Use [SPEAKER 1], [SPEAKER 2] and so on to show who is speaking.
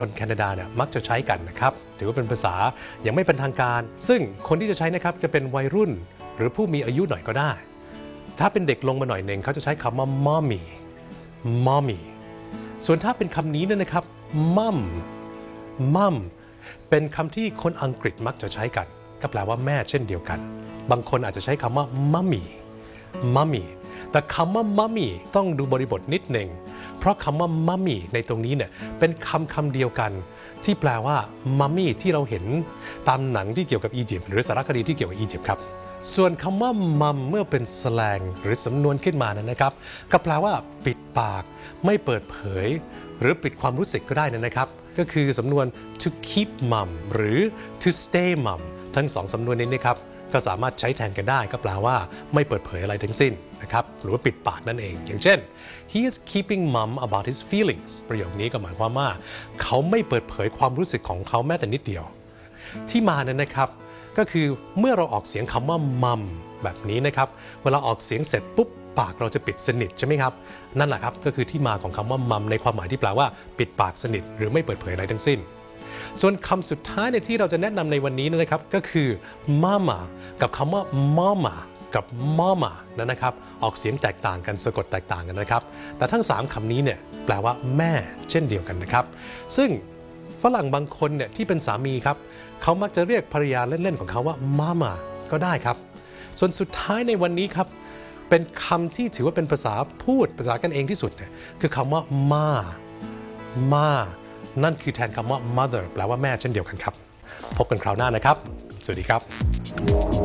[SPEAKER 1] คนแคนาดาเนี่ยมักจะใช้กันนะครับถือว่าเป็นภาษายังไม่เป็นทางการซึ่งคนที่จะใช้นะครับจะเป็นวัยรุ่นหรือผู้มีอายุหน่อยก็ได้ถ้าเป็นเด็กลงมาหน่อยหนึ่งเขาจะใช้คำว่า mommy ส่วนถ้าเป็นคำนี้เนี่ยนะครับ mum เป็นคำที่คนอังกฤษมักจะใช้กันก็แปลว่าแม่เช่นเดียวกันบางคนอาจจะใช้คำว่า mummy แต่คำว่า mummy ต้องดูบริบทนิดหนึ่งเพราะคำว่า mummy ในตรงนี้เนี่ยเป็นคำเดียวกันที่แปลว่า mummy ที่เราเห็นตามหนังที่เกี่ยวกับอียิปต์หรือสารคดีที่เกี่ยวกับอียิปต์ครับส่วนคำว่า mum เมื่อเป็นสแลงหรือสำนวนขึ้นมานะครับก็แปลว่าปิดปากไม่เปิดเผยหรือปิดความรู้สึกก็ได้นะครับก็คือสำนวน to keep mum หรือ to stay mum ทั้งสองสำนวนนี้นะครับก็สามารถใช้แทนกันได้ก็แปลว่าไม่เปิดเผยอะไรทั้งสิ้นนะครับหรือว่าปิดปากนั่นเองอย่างเช่น he is keeping mum about his feelings ประโยคนี้ก็หมายความว่าเขาไม่เปิดเผยความรู้สึกของเขาแม้แต่นิดเดียวที่มานั้นนะครับก็คือเมื่อเราออกเสียงคำว่า mum แบบนี้นะครับเวลาออกเสียงเสร็จปุ๊บปากเราจะปิดสนิทใช่ไหมครับนั่นแหละครับก็คือที่มาของคำว่า mum ในความหมายที่แปลว่าปิดปากสนิทหรือไม่เปิดเผยอะไรทั้งสิ้นส่วนคำสุดท้ายในที่เราจะแนะนำในวันนี้นะครับก็คือ mama กับคำว่า mama กับ mama นะครับออกเสียงแตกต่างกันสะกดแตกต่างกันนะครับแต่ทั้ง3คำนี้เนี่ยแปลว่าแม่เช่นเดียวกันนะครับซึ่งฝรั่งบางคนเนี่ยที่เป็นสามีครับเขามักจะเรียกภรรยาเล่นๆของเขาว่า mama ก็ได้ครับส่วนสุดท้ายในวันนี้ครับเป็นคำที่ถือว่าเป็นภาษาพูดภาษากันเองที่สุดเนี่ยคือคำว่ามานั่นคือแทนคำว่า mother แปลว่าแม่เช่นเดียวกันครับพบกันคราวหน้านะครับสวัสดีครับ